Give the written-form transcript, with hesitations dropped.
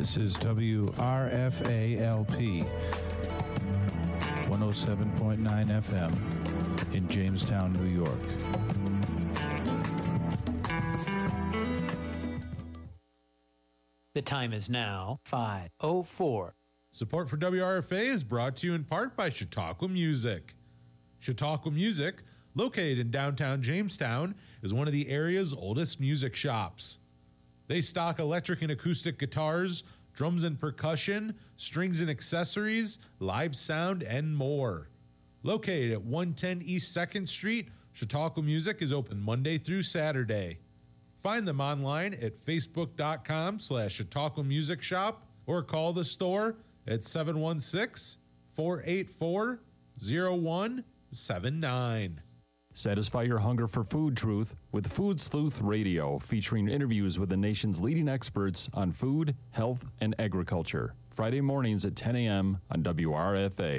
This is WRFA-LP 107.9 FM in Jamestown, New York. The time is now 5:04. Support for WRFA is brought to you in part by Chautauqua Music. Chautauqua Music, located in downtown Jamestown, is one of the area's oldest music shops. They stock electric and acoustic guitars, drums and percussion, strings and accessories, live sound, and more. Located at 110 East 2nd Street, Chautauqua Music is open Monday through Saturday. Find them online at facebook.com/Chautauqua Music Shop or call the store at 716-484-0179. Satisfy your hunger for food truth with Food Sleuth Radio, featuring interviews with the nation's leading experts on food, health, and agriculture. Friday mornings at 10 a.m. on WRFA.